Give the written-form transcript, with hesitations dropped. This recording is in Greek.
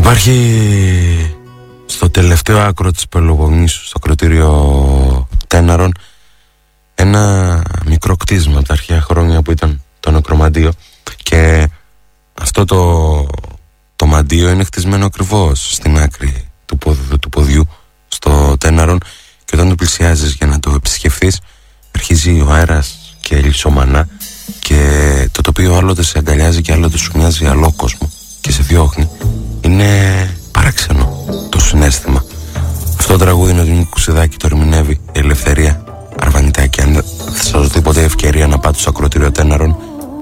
Υπάρχει στο τελευταίο άκρο της Πελοποννήσου, στο ακροτήριο Τέναρων, ένα μικρό κτίσμα από τα αρχαία χρόνια που ήταν το νεκρομαντίο, και αυτό το μαντίο είναι χτισμένο ακριβώς στην άκρη του ποδιού στο Τέναρον, και όταν το πλησιάζεις για να το επισκεφθείς αρχίζει ο αέρας και λυσομανά, και το τοπίο άλλοτε σε αγκαλιάζει και άλλοτε σου μοιάζει αλόκοσμο και σε διώχνει. Είναι παράξενο το συναίσθημα. Αυτό το τραγούδι είναι του Νίκου Κουσιδάκη, το ερμηνεύει η Ελευθερία Αρβανιτάκη. Αν θα σας δώσει ποτέ ευκαιρία να πάτε στο ακροτήριο Τέναρον,